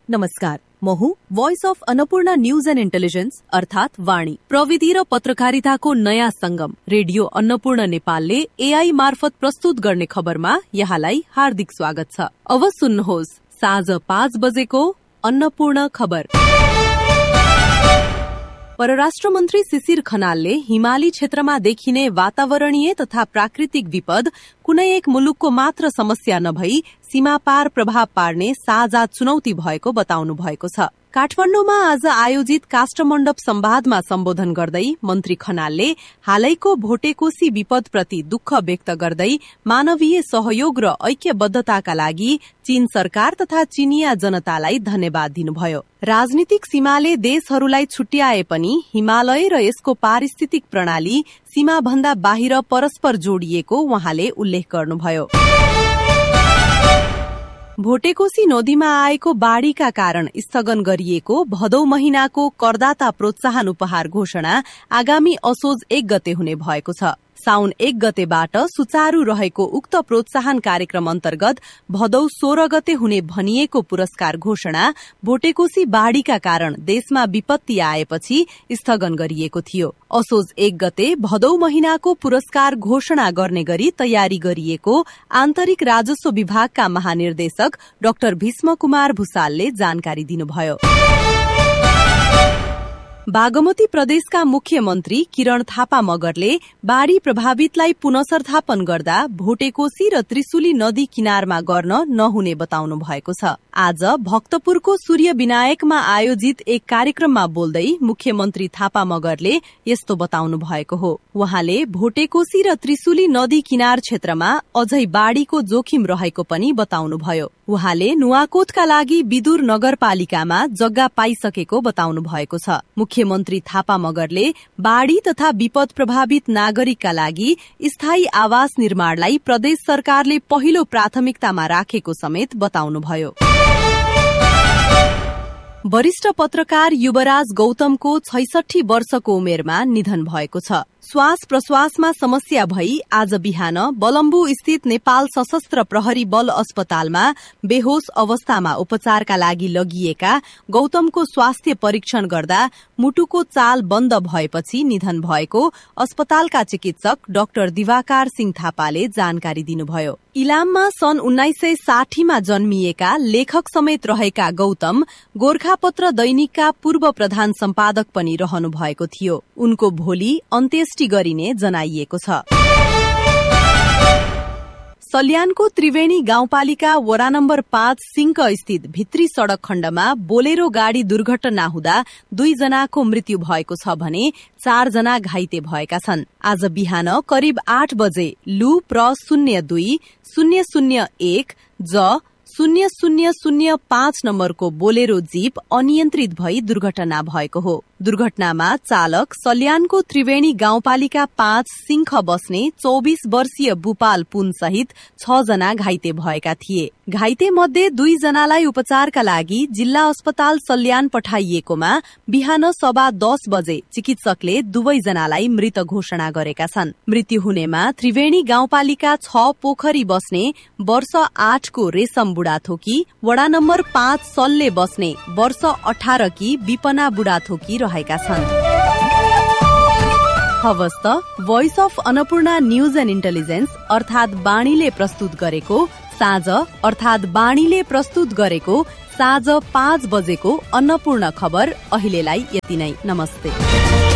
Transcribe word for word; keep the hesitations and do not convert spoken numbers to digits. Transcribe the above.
नमस्कार, म हुँ voice of Annapurna news and intelligence अर्थात वाणी। प्रविधि र पत्रकारिताको नयाँ संगम रेडियो अन्नपूर्ण नेपालले एआई मार्फत प्रस्तुत गर्ने खबरमा यहाँलाई हार्दिक स्वागत छ। अब सुन्नुहोस् साँझ पाँच बजेको अन्नपूर्ण खबर। परराष्ट्र मन्त्री शिशिर खनालले हिमाली क्षेत्रमा देखिने वातावरणीय तथा प्राकृतिक विपद कुनै एक मुलुकको मात्र समस्या नभई सीमापार प्रभाव पार्ने साझा चुनौती भएको बताउनु भएको छ। काठमाडौँमा आज आयोजित काष्ठमण्डप संवादमा सम्बोधन गर्दै मन्त्री खनालले हालैको भोटेकोशी विपदप्रति दुःख व्यक्त गर्दै मानवीय सहयोग र ऐक्यबद्धताका लागि चीन सरकार तथा चीनिया जनतालाई धन्यवाद दिनुभयो। राजनीतिक सीमाले देशहरूलाई छुट्याए पनि हिमालय र यसको पारिस्थितिक प्रणाली सीमाभन्दा बाहिर परस्पर जोडिएको उहाँले उल्लेख गर्नुभयो। भोटेकोशी नदीमा आएको बाढ़ीका कारण स्थगन गरिएको भदौ महिनाको करदाता प्रोत्साहन उपहार घोषणा आगामी असोज एक गते हुने भएको छ। साउन एक गतेबाट सुचारू रहेको उक्त प्रोत्साहन कार्यक्रम अन्तर्गत भदौ सोह्र गते हुने भनिएको पुरस्कार घोषणा भोटेकोशी बाढ़ीका कारण देशमा विपत्ति आएपछि स्थगन गरिएको थियो। असोज एक गते भदौ महिनाको पुरस्कार घोषणा गर्ने गरी तयारी गरिएको आन्तरिक राजस्व विभागका महानिर्देशक डाक्टर भीष्म कुमार भूषालले जानकारी दिनुभयो। बागमती प्रदेशका मुख्यमन्त्री किरण थापा मगरले बाढ़ी प्रभावितलाई पुनर्स्थापन गर्दा भोटेकोशी र त्रिशुली नदी किनारमा गर्न नहुने बताउनु भएको छ। आज भक्तपुरको सूर्य विनायकमा आयोजित एक कार्यक्रममा बोल्दै मुख्यमन्त्री थापा मगरले यस्तो बताउनु भएको हो। उहाँले भोटेकोशी र त्रिशुली नदी किनार क्षेत्रमा अझै बाढ़ीको जोखिम रहेको पनि बताउनुभयो। उहाँले नुवाकोटका लागि विदुर नगरपालिकामा जग्गा पाइसकेको बताउनु भएको छ। मुख्यमन्त्री थापा मगरले बाढ़ी तथा विपद प्रभावित नागरिकका लागि स्थायी आवास निर्माणलाई प्रदेश सरकारले पहिलो प्राथमिकतामा राखेको समेत बताउनुभयो। वरिष्ठ पत्रकार युवराज गौतमको छैसठी वर्षको उमेरमा निधन भएको छ। श्वास प्रश्वासमा समस्या भई आज बिहान बलम्बु स्थित नेपाल सशस्त्र प्रहरी बल अस्पतालमा बेहोश अवस्थामा उपचारका लागि लगिएका गौतमको स्वास्थ्य परीक्षण गर्दा मुटुको चाल बन्द भएपछि निधन भएको अस्पतालका चिकित्सक डाक्टर दिवाकर सिंह थापाले जानकारी दिनुभयो। इलाममा सन् उन्नाइस सय साठीमा जन्मिएका लेखक समेत रहेका गौतम गोर्खापत्र दैनिकका पूर्व प्रधान सम्पादक पनि रहनु भएको थियो। उनको भोलि अन्त्येष्टि गरिने जनाइएको छ। सल्यानको त्रिवेणी गाउँपालिका वडा नम्बर पाँच सिंक स्थित भित्री सड़क खण्डमा बोलेरो गाड़ी दुर्घटना हुँदा दुईजनाको मृत्यु भएको छ भने चारजना घाइते भएका छन्। आज बिहान करिब आठ बजे लु प्र शून्य दुई शून्य शून्य एक ज शून्य शून्य शून्य पाँच नम्बरको बोलेरो जीप अनियन्त्रित भई दुर्घटना भएको हो। दुर्घटनामा चालक सल्यानको त्रिवेणी गाउँपालिका पाँच सिंख बस्ने चौबिस वर्षीय बुपाल पुन सहित छ जना घाइते भएका थिए। घाइते मध्ये दुई जनालाई उपचारका लागि जिल्ला अस्पताल सल्यान पठाइएकोमा बिहान सवा दस बजे चिकित्सकले दुवै जनालाई मृत घोषणा गरेका छन्। मृत्यु हुनेमा त्रिवेणी गाउँपालिका छ पोखरी बस्ने वर्ष आठको रेशम बुढाथोकी, वडा नम्बर पाँच सल्ले बस्ने वर्ष अठारकी विपना बुढाथोकी रहेका छन्। हवस् त voice of Annapurna news and intelligence अर्थात वाणीले प्रस्तुत गरेको साँझ अर्थात वाणीले प्रस्तुत गरेको साँझ पाँच बजेको अन्नपूर्ण खबर अहिलेलाई यति नै। नमस्ते।